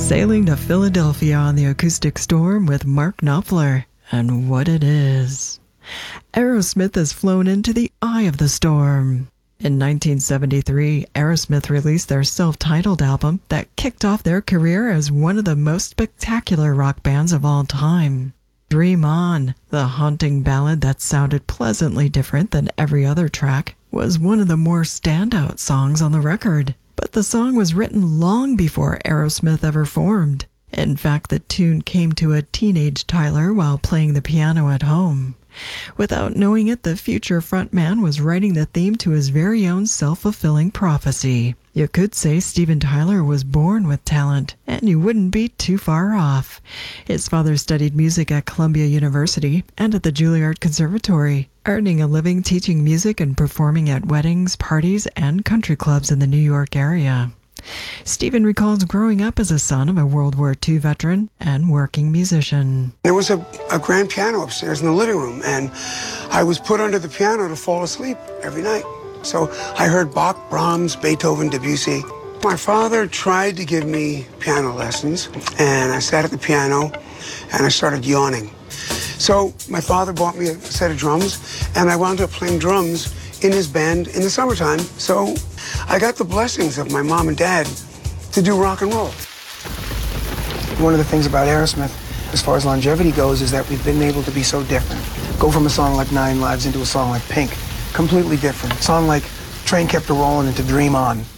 Sailing to Philadelphia on the Acoustic Storm with Mark Knopfler, and what it is. Aerosmith has flown into the eye of the storm. In 1973, Aerosmith released their self-titled album that kicked off their career as one of the most spectacular rock bands of all time. Dream On, the haunting ballad that sounded pleasantly different than every other track, was one of the more standout songs on the record. But the song was written long before Aerosmith ever formed. In fact, the tune came to a teenage Tyler while playing the piano at home. Without knowing it, the future frontman was writing the theme to his very own self-fulfilling prophecy. You could say Steven Tyler was born with talent, and you wouldn't be too far off. His father studied music at Columbia University and at the Juilliard Conservatory, earning a living teaching music and performing at weddings, parties, and country clubs in the New York area. Steven recalls growing up as a son of a World War II veteran and working musician. There was a grand piano upstairs in the living room, and I was put under the piano to fall asleep every night. So I heard Bach, Brahms, Beethoven, Debussy. My father tried to give me piano lessons, and I sat at the piano, and I started yawning. So my father bought me a set of drums, and I wound up playing drums in his band in the summertime. So I got the blessings of my mom and dad to do rock and roll. One of the things about Aerosmith, as far as longevity goes, is that we've been able to be so different. Go from a song like Nine Lives into a song like Pink. Completely different. A song like Train Kept a Rollin' into Dream On.